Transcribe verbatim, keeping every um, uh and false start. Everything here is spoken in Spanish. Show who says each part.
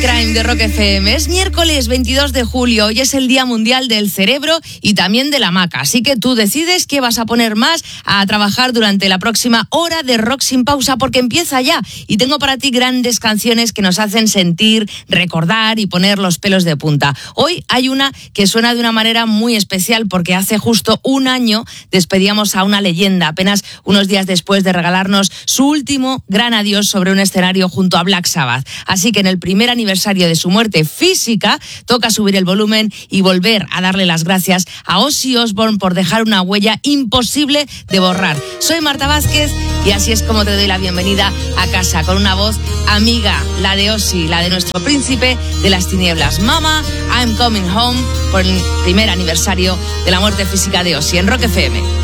Speaker 1: Crime de Rock F M. Es miércoles veintidós de julio, hoy es el Día Mundial del Cerebro y también de la hamaca, así que tú decides qué vas a poner más a trabajar durante la próxima hora de Rock Sin Pausa, porque empieza ya y tengo para ti grandes canciones que nos hacen sentir, recordar y poner los pelos de punta. Hoy hay una que suena de una manera muy especial porque hace justo un año despedíamos a una leyenda, apenas unos días después de regalarnos su último gran adiós sobre un escenario junto a Black Sabbath. Así que en el primer aniversario de su muerte física, toca subir el volumen y volver a darle las gracias a Ozzy Osbourne por dejar una huella imposible de borrar. Soy Marta Vázquez y así es como te doy la bienvenida a casa, con una voz amiga, la de Ozzy, la de nuestro príncipe de las tinieblas. Mama, I'm Coming Home, por el primer aniversario de la muerte física de Ozzy en Rock F M.